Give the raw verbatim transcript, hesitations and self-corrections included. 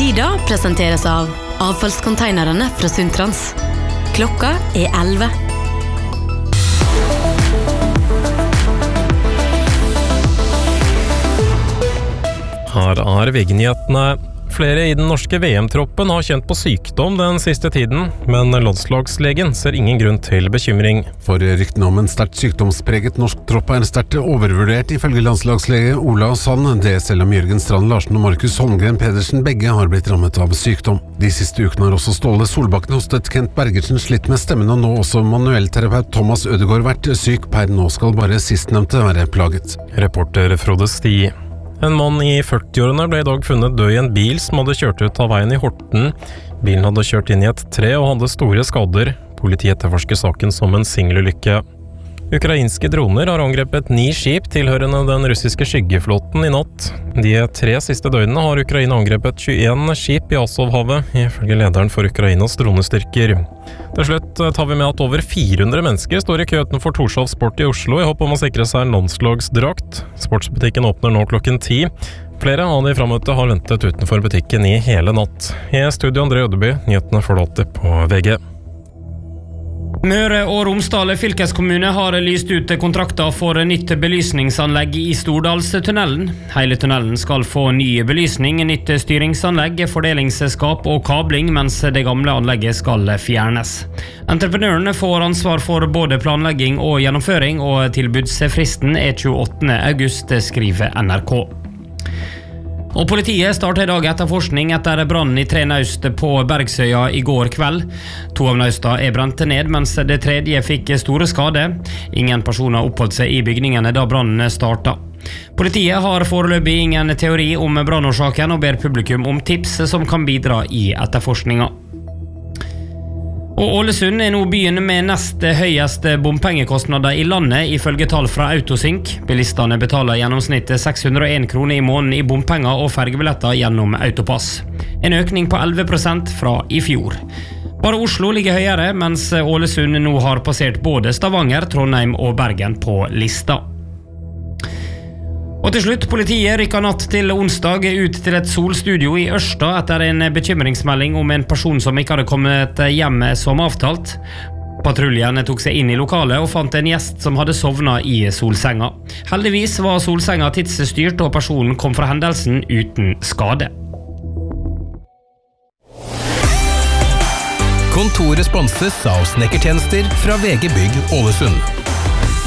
Sida presenteres av avfallskonteinerne fra Suntrans. Klokka er elleve. Her er V G-nyhetene. Flere i den norske V M-troppen har kjent på sykdom den siste tiden, men landslagslegen ser ingen grunn til bekymring. For ryktene om en sterkt sykdomspreget norsk tropp er sterkt overvurdert, ifølge landslagslege Ola Sand, det selv om Jørgen Strand Larsen og Markus Holmgren Pedersen begge har blitt rammet av sykdom. De siste ukene har også Ståle Solbakken hostet, Kent Bergersen slitt med stemmen, og nå også manuellterapeut Thomas Ødegaard vært syk. Per nå skal bare sistnevnte være plaget. Reporter Frode Sti. En mann i førtiårene ble i dag funnet død i en bil som hadde kjørt ut av veien i Horten. Bilen hadde kjørt inn i et tre og hadde store skader. Politiet etterforsker saken som en singelulykke. Ukrainske droner har angrepet ni skip tilhørende den russiske skyggeflåten i natt. De tre siste døgnene har Ukraina angrepet tjueen skip i Azovhavet, ifølge lederen for Ukrainas dronestyrker. Til slutt tar vi med at over fire hundre mennesker står i kø utenfor Torshov Sport i Oslo i håp om å sikre seg en landslagsdrakt. Sportsbutikken åpner nå klokken ti. Flere av de frammøtte har ventet utenfor butikken i hele natt. I studio André Ødeby, nyhetene forlater på V G. Møre og Romsdal fylkeskommune har lyst ut kontrakter for nytt belysningsanlegg i Stordalstunnelen. Hele tunnelen skal få ny belysning, nytt styringsanlegg, fordelingsselskap og kabling, mens det gamle anlegget skal fjernes. Entreprenørene får ansvar for både planlegging og gjennomføring, og tilbudsfristen er tjueåttende august, skriver N R K. Og politiet startet i dag etterforskning etter brannen i tre naust på Bergsøya i går kveld. To av nausta er brent ned, mens det tredje fikk store skade. Ingen personer oppholdt seg i bygningene da brannen startet. Politiet har foreløpig ingen teori om brannårsaken og ber publikum om tips som kan bidra i etterforskningen. Og Ålesund er nå byen med nest høyeste bompengekostnader i landet, ifølge tall fra Autosync. Bilistene betaler gjennomsnitt seks hundre og en kroner i måneden i bompenger og fergebilletter gjennom Autopass. En økning på elleve prosent fra i fjor. Bare Oslo ligger høyere, mens Ålesund nå har passert både Stavanger, Trondheim og Bergen på lista. Og til slutt, politiet rykket natt til onsdag ut til et solstudio i Ørsta etter en bekymringsmelding om en person som ikke hadde kommet hjem som avtalt. Patruljen tok seg inn i lokalet og fant en gjest som hadde sovnet i solsenga. Heldigvis var solsenga tidsstyrt, og personen kom fra hendelsen uten skade. Kontoret sponses av snekkertjenester fra V G Bygg Ålesund.